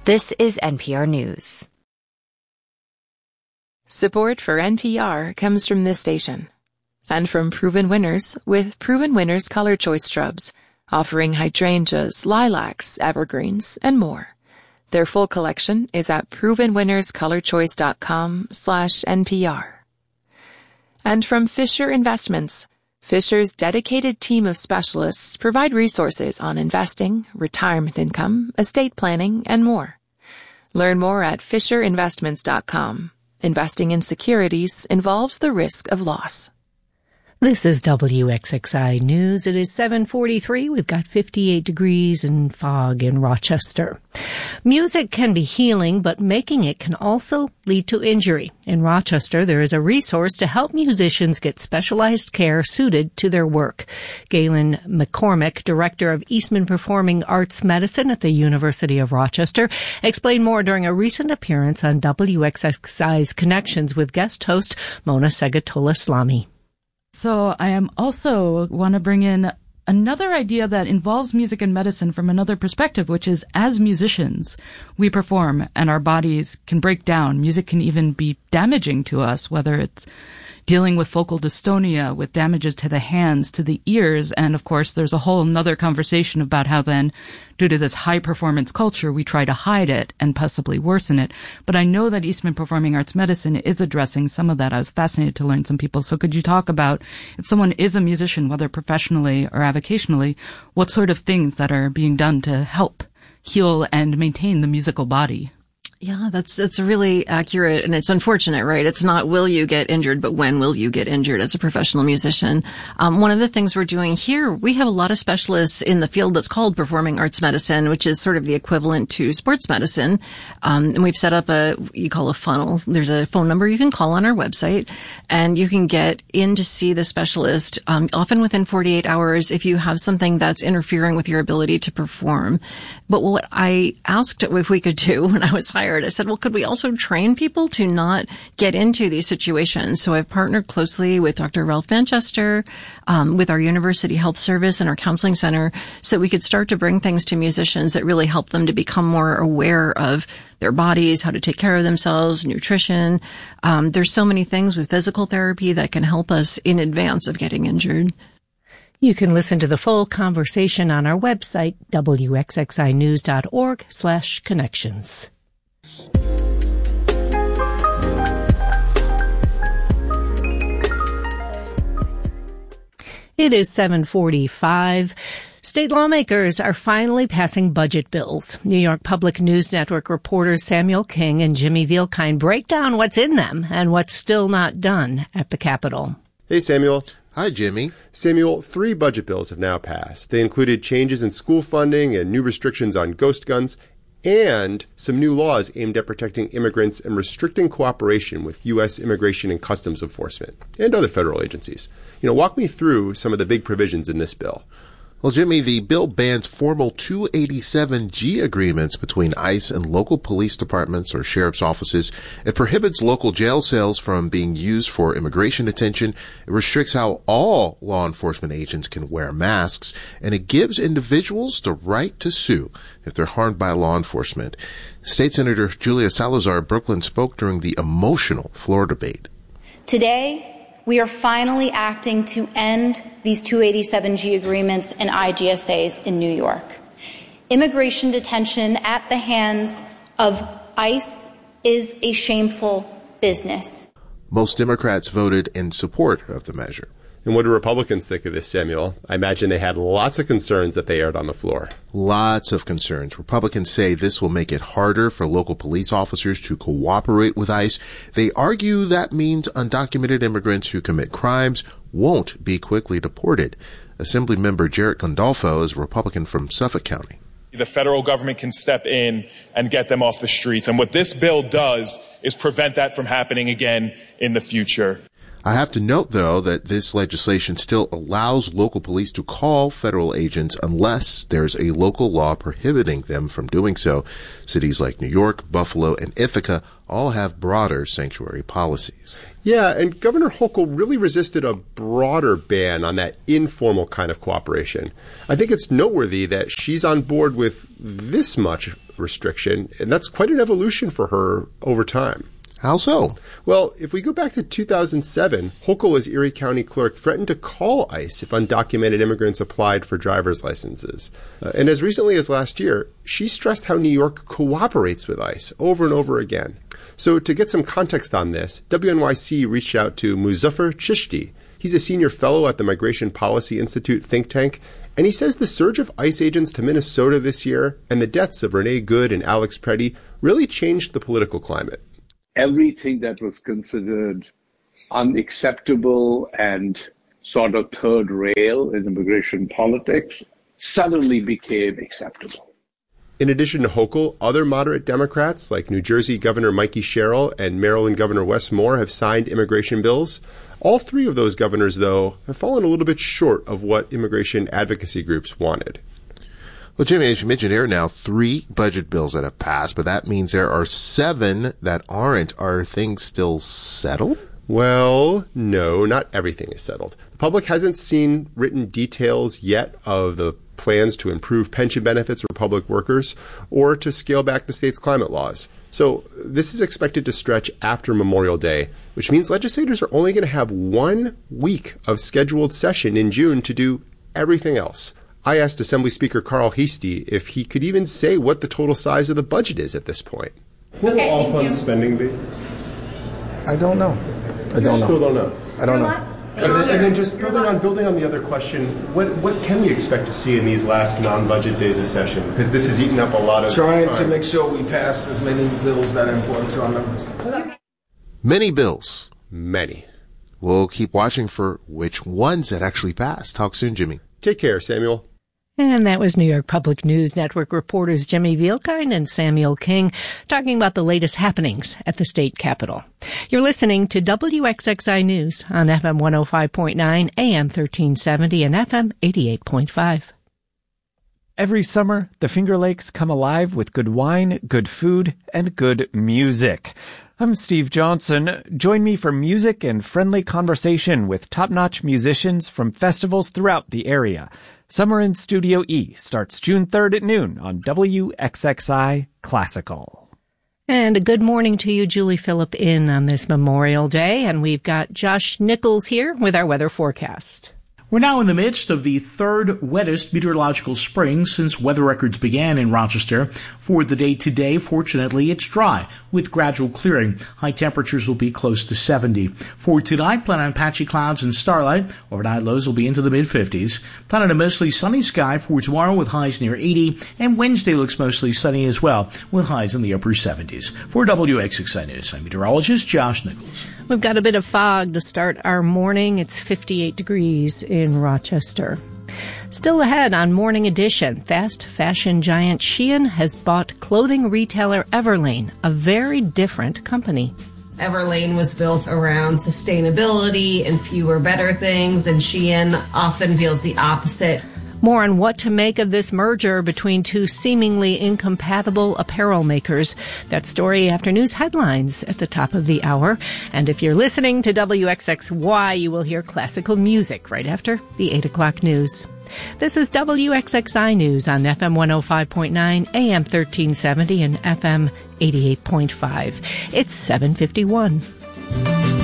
This is NPR News. Support for NPR comes from this station and from Proven Winners with Proven Winners Color Choice Shrubs, offering hydrangeas, lilacs, evergreens, and more. Their full collection is at provenwinnerscolorchoice.com/NPR. And from Fisher Investments. Fisher's dedicated team of specialists provide resources on investing, retirement income, estate planning, and more. Learn more at fisherinvestments.com. Investing in securities involves the risk of loss. This is WXXI News. It is 7:43. We've got 58 degrees and fog in Rochester. Music can be healing, but making it can also lead to injury. In Rochester, there is a resource to help musicians get specialized care suited to their work. Galen McCormick, director of Eastman Performing Arts Medicine at the University of Rochester, explained more during a recent appearance on WXXI's Connections with guest host Mona Segatola-Slami. So I am also want to bring in another idea that involves music and medicine from another perspective, which is as musicians, we perform and our bodies can break down. Music can even be damaging to us, whether it's dealing with focal dystonia, with damages to the hands, to the ears. And of course, there's a whole nother conversation about how then, due to this high performance culture, we try to hide it and possibly worsen it. But I know that Eastman Performing Arts Medicine is addressing some of that. I was fascinated to learn some people. So could you talk about, if someone is a musician, whether professionally or avocationally, what sort of things that are being done to help heal and maintain the musical body? Yeah, that's really accurate, and it's unfortunate, right? It's not will you get injured, but when will you get injured as a professional musician? One of the things we're doing here, we have a lot of specialists in the field that's called performing arts medicine, which is sort of the equivalent to sports medicine. And we've set up you call a funnel. There's a phone number you can call on our website, and you can get in to see the specialist, often within 48 hours if you have something that's interfering with your ability to perform. But what I asked if we could do when I was hired, I said, well, could we also train people to not get into these situations? So I've partnered closely with Dr. Ralph Manchester, with our University Health Service and our counseling center, so we could start to bring things to musicians that really help them to become more aware of their bodies, how to take care of themselves, nutrition. There's so many things with physical therapy that can help us in advance of getting injured. You can listen to the full conversation on our website, wxinews.org/connections. It is 7:45. State lawmakers are finally passing budget bills. New York Public News Network reporters Samuel King and Jimmy Vielkind break down what's in them and what's still not done at the Capitol. Hey, Samuel. Hi, Jimmy. Samuel, 3 budget bills have now passed. They included changes in school funding and new restrictions on ghost guns, and some new laws aimed at protecting immigrants and restricting cooperation with U.S. Immigration and Customs Enforcement and other federal agencies. Walk me through some of the big provisions in this bill. Well, Jimmy, the bill bans formal 287G agreements between ICE and local police departments or sheriff's offices. It prohibits local jail cells from being used for immigration detention. It restricts how all law enforcement agents can wear masks, and it gives individuals the right to sue if they're harmed by law enforcement. State Senator Julia Salazar of Brooklyn spoke during the emotional floor debate. Today, we are finally acting to end these 287G agreements and IGSAs in New York. Immigration detention at the hands of ICE is a shameful business. Most Democrats voted in support of the measure. And what do Republicans think of this, Samuel? I imagine they had lots of concerns that they aired on the floor. Lots of concerns. Republicans say this will make it harder for local police officers to cooperate with ICE. They argue that means undocumented immigrants who commit crimes won't be quickly deported. Assemblymember Jarrett Gandolfo is a Republican from Suffolk County. The federal government can step in and get them off the streets. And what this bill does is prevent that from happening again in the future. I have to note, though, that this legislation still allows local police to call federal agents unless there's a local law prohibiting them from doing so. Cities like New York, Buffalo, and Ithaca all have broader sanctuary policies. Yeah, and Governor Hochul really resisted a broader ban on that informal kind of cooperation. I think it's noteworthy that she's on board with this much restriction, and that's quite an evolution for her over time. How so? Well, if we go back to 2007, Hochul, as Erie County clerk, threatened to call ICE if undocumented immigrants applied for driver's licenses. And as recently as last year, she stressed how New York cooperates with ICE over and over again. So to get some context on this, WNYC reached out to Muzaffar Chishti. He's a senior fellow at the Migration Policy Institute think tank, and he says the surge of ICE agents to Minnesota this year and the deaths of Renee Good and Alex Preddy really changed the political climate. Everything that was considered unacceptable and sort of third rail in immigration politics suddenly became acceptable. In addition to Hochul, other moderate Democrats like New Jersey Governor Mikey Sherrill and Maryland Governor Wes Moore have signed immigration bills. All three of those governors, though, have fallen a little bit short of what immigration advocacy groups wanted. Well, Jimmy, as you mentioned, there are now 3 budget bills that have passed, but that means there are 7 that aren't. Are things still settled? Well, no, not everything is settled. The public hasn't seen written details yet of the plans to improve pension benefits for public workers or to scale back the state's climate laws. So this is expected to stretch after Memorial Day, which means legislators are only going to have 1 week of scheduled session in June to do everything else. I asked Assembly Speaker Carl Heastie if he could even say what the total size of the budget is at this point. What will all fund spending be? I don't know. I still don't know. I don't know. And then just building on the other question, what can we expect to see in these last non-budget days of session? Because this has eaten up a lot of Trying time. to make sure we pass as many bills that are important to our members. Many bills. Many. We'll keep watching for which ones that actually pass. Talk soon, Jimmy. Take care, Samuel. And that was New York Public News Network reporters Jimmy Vielkind and Samuel King talking about the latest happenings at the state capitol. You're listening to WXXI News on FM 105.9, AM 1370, and FM 88.5. Every summer, the Finger Lakes come alive with good wine, good food, and good music. I'm Steve Johnson. Join me for music and friendly conversation with top-notch musicians from festivals throughout the area. Summer in Studio E starts June 3rd at noon on WXXI Classical. And a good morning to you, Julie Phillip, in on this Memorial Day. And we've got Josh Nichols here with our weather forecast. We're now in the midst of the third wettest meteorological spring since weather records began in Rochester. For the day today, fortunately, it's dry with gradual clearing. High temperatures will be close to 70. For tonight, plan on patchy clouds and starlight. Overnight lows will be into the mid-50s. Plan on a mostly sunny sky for tomorrow with highs near 80. And Wednesday looks mostly sunny as well with highs in the upper 70s. For WXXI News, I'm meteorologist Josh Nichols. We've got a bit of fog to start our morning. It's 58 degrees in Rochester. Still ahead on Morning Edition, fast fashion giant Shein has bought clothing retailer Everlane, a very different company. Everlane was built around sustainability and fewer, better things, and Shein often feels the opposite. More on what to make of this merger between two seemingly incompatible apparel makers. That story after news headlines at the top of the hour. And if you're listening to WXXY, you will hear classical music right after the 8 o'clock news. This is WXXI News on FM 105.9, AM 1370, and FM 88.5. It's 7:51.